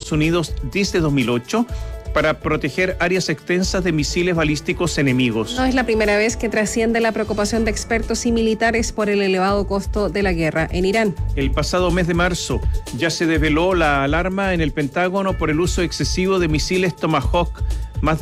Estados Unidos desde 2008 para proteger áreas extensas de misiles balísticos enemigos. No es la primera vez que trasciende la preocupación de expertos y militares por el elevado costo de la guerra en Irán. El pasado mes de marzo ya se desveló la alarma en el Pentágono por el uso excesivo de misiles Tomahawk. Más de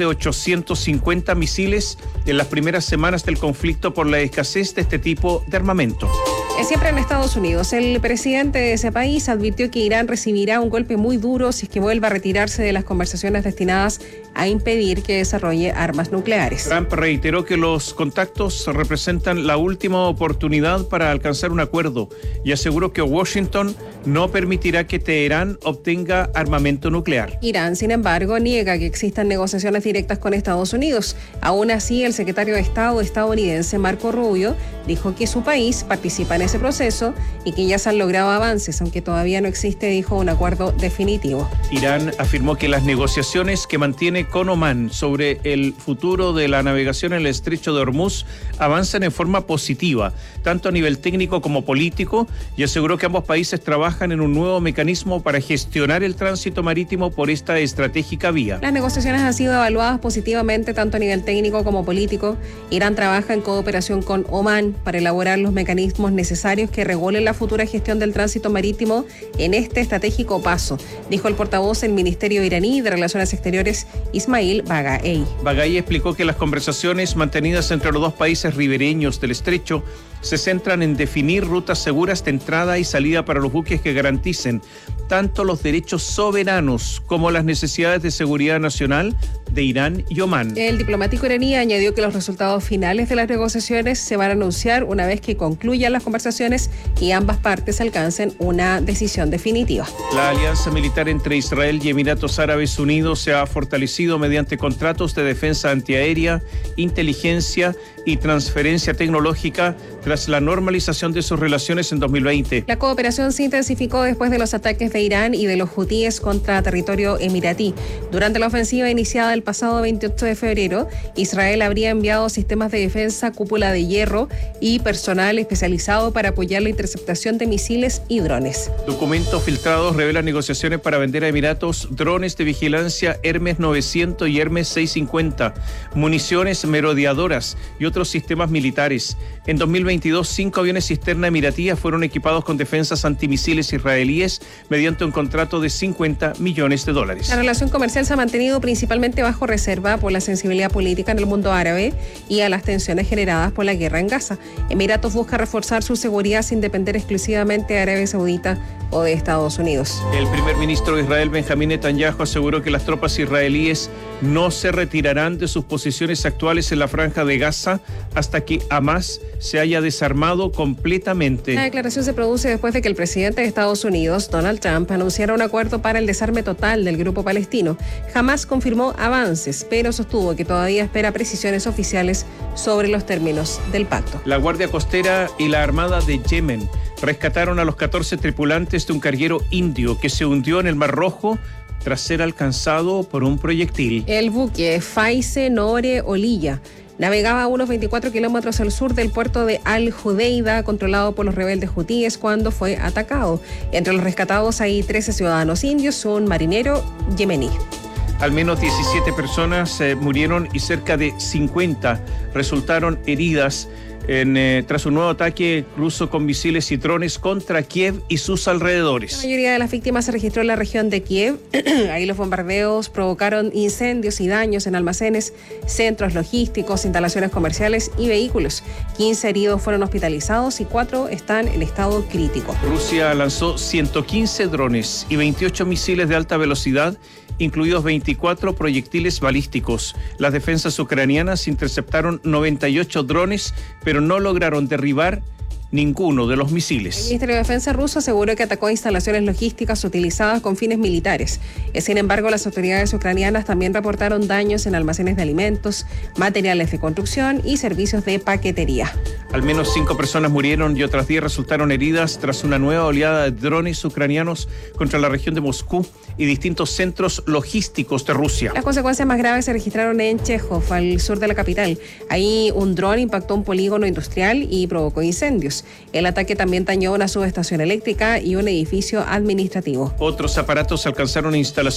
850 misiles en las primeras semanas del conflicto por la escasez de este tipo de armamento. Siempre en Estados Unidos, el presidente de ese país advirtió que Irán recibirá un golpe muy duro si es que vuelva a retirarse de las conversaciones destinadas a impedir que desarrolle armas nucleares. Trump reiteró que los contactos representan la última oportunidad para alcanzar un acuerdo y aseguró que Washington no permitirá que Teherán obtenga armamento nuclear. Irán, sin embargo, niega que existan negociaciones directas con Estados Unidos. Aún así, el secretario de Estado estadounidense, Marco Rubio, dijo que su país participa en ese proceso y que ya se han logrado avances, aunque todavía no existe, dijo, un acuerdo definitivo. Irán afirmó que las negociaciones que mantiene con Omán sobre el futuro de la navegación en el estrecho de Hormuz avanzan en forma positiva, tanto a nivel técnico como político, y aseguró que ambos países trabajan en un nuevo mecanismo para gestionar el tránsito marítimo por esta estratégica vía. Las negociaciones han sido evaluadas positivamente tanto a nivel técnico como político. Irán trabaja en cooperación con Omán para elaborar los mecanismos necesarios que regulen la futura gestión del tránsito marítimo en este estratégico paso, dijo el portavoz del Ministerio iraní de Relaciones Exteriores, Ismail Baghaei. Baghaei explicó que las conversaciones mantenidas entre los dos países ribereños del estrecho se centran en definir rutas seguras de entrada y salida para los buques que garanticen tanto los derechos soberanos como las necesidades de seguridad nacional de Irán y Omán. El diplomático iraní añadió que los resultados finales de las negociaciones se van a anunciar una vez que concluyan las conversaciones y ambas partes alcancen una decisión definitiva. La alianza militar entre Israel y Emiratos Árabes Unidos se ha fortalecido mediante contratos de defensa antiaérea, inteligencia y transferencia tecnológica tras la normalización de sus relaciones en 2020. La cooperación se intensificó después de los ataques de Irán y de los hutíes contra territorio emiratí. Durante la ofensiva iniciada el pasado 28 de febrero, Israel habría enviado sistemas de defensa, cúpula de hierro y personal especializado para apoyar la interceptación de misiles y drones. Documentos filtrados revelan negociaciones para vender a Emiratos drones de vigilancia Hermes 900 y Hermes 650, municiones merodeadoras y otros sistemas militares. En 2022, 5 aviones cisterna emiratíes fueron equipados con defensas antimisiles israelíes mediante un contrato de $50 millones. La relación comercial se ha mantenido principalmente bajo reserva por la sensibilidad política en el mundo árabe y a las tensiones generadas por la guerra en Gaza. Emiratos busca reforzar su seguridad sin depender exclusivamente de Arabia Saudita o de Estados Unidos. El primer ministro de Israel, Benjamín Netanyahu, aseguró que las tropas israelíes no se retirarán de sus posiciones actuales en la franja de Gaza hasta que Hamás se haya desarmado completamente. La declaración se produce después de que el presidente de Estados Unidos, Donald Trump, anunciara un acuerdo para el desarme total del grupo palestino. Hamás confirmó avances, pero sostuvo que todavía espera precisiones oficiales sobre los términos del pacto. La Guardia Costera y la Armada de Yemen rescataron a los 14 tripulantes de un carguero indio que se hundió en el Mar Rojo tras ser alcanzado por un proyectil. El buque Faize Noore Olilla navegaba a unos 24 kilómetros al sur del puerto de Al-Judeida, controlado por los rebeldes hutíes, cuando fue atacado. Entre los rescatados hay 13 ciudadanos indios, un marinero yemení. Al menos 17 personas murieron y cerca de 50 resultaron heridas tras un nuevo ataque ruso con misiles y drones contra Kiev y sus alrededores. La mayoría de las víctimas se registró en la región de Kiev. Ahí los bombardeos provocaron incendios y daños en almacenes, centros logísticos, instalaciones comerciales y vehículos. 15 heridos fueron hospitalizados y 4 están en estado crítico. Rusia lanzó 115 drones y 28 misiles de alta velocidad, incluidos 24 proyectiles balísticos. Las defensas ucranianas interceptaron 98 drones, pero no lograron derribar ninguno de los misiles. El Ministerio de Defensa ruso aseguró que atacó instalaciones logísticas utilizadas con fines militares. Sin embargo, las autoridades ucranianas también reportaron daños en almacenes de alimentos, materiales de construcción y servicios de paquetería. Al menos 5 personas murieron y otras 10 resultaron heridas tras una nueva oleada de drones ucranianos contra la región de Moscú y distintos centros logísticos de Rusia. Las consecuencias más graves se registraron en Chejov, al sur de la capital. Ahí un dron impactó un polígono industrial y provocó incendios. El ataque también dañó una subestación eléctrica y un edificio administrativo. Otros aparatos alcanzaron instalaciones